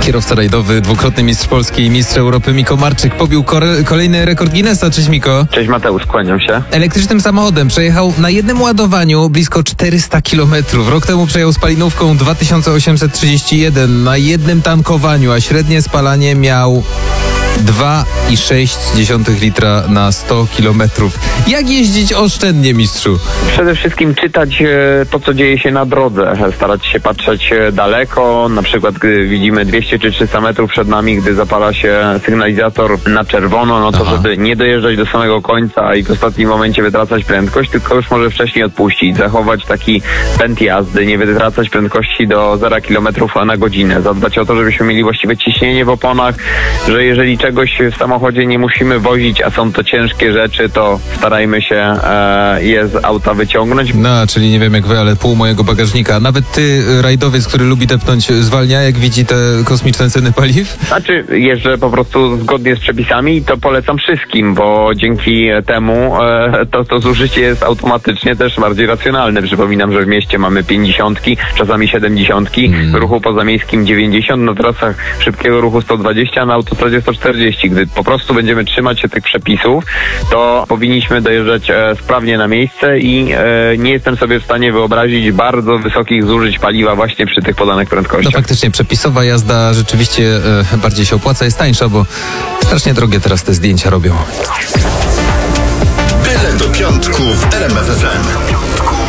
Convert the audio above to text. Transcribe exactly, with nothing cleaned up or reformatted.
Kierowca rajdowy, dwukrotny mistrz Polski i mistrz Europy Miko Marczyk pobił kore- kolejny rekord Guinnessa. Cześć Miko. Cześć Mateusz, kłaniam się. Elektrycznym samochodem przejechał na jednym ładowaniu blisko czterysta kilometrów. Rok temu przejechał spalinówką dwa tysiące osiemset trzydzieści jeden na jednym tankowaniu, a średnie spalanie miał dwa i sześć dziesiątych litra na sto kilometrów. Jak jeździć oszczędnie, mistrzu? Przede wszystkim czytać e, to, co dzieje się na drodze. Starać się patrzeć e, daleko. Na przykład, gdy widzimy dwieście czy trzysta metrów przed nami, gdy zapala się sygnalizator na czerwono, no to Aha. żeby nie dojeżdżać do samego końca i w ostatnim momencie wytracać prędkość, tylko już może wcześniej odpuścić. Zachować taki pęd jazdy, nie wytracać prędkości do zera kilometrów na godzinę. Zadbać o to, żebyśmy mieli właściwe ciśnienie w oponach, że jeżeli czegoś w samochodzie nie musimy wozić, a są to ciężkie rzeczy, to starajmy się e, je z auta wyciągnąć. No, czyli nie wiem jak wy, ale pół mojego bagażnika. Nawet ty, rajdowiec, który lubi depnąć, zwalnia, jak widzi te kosmiczne ceny paliw? Znaczy, jeżdżę po prostu zgodnie z przepisami i to polecam wszystkim, bo dzięki temu e, to, to zużycie jest automatycznie też bardziej racjonalne. Przypominam, że w mieście mamy pięćdziesiątki, czasami siedemdziesiątki, hmm. w ruchu pozamiejskim dziewięćdziesiąt, na trasach szybkiego ruchu sto dwadzieścia, na autostradzie sto czterdzieści. Gdy po prostu będziemy trzymać się tych przepisów, to powinniśmy dojeżdżać e, sprawnie na miejsce i e, nie jestem sobie w stanie wyobrazić bardzo wysokich zużyć paliwa właśnie przy tych podanych prędkościach. No faktycznie przepisowa jazda rzeczywiście e, bardziej się opłaca, jest tańsza, bo strasznie drogie teraz te zdjęcia robią. Byle do piątku w R M F F M.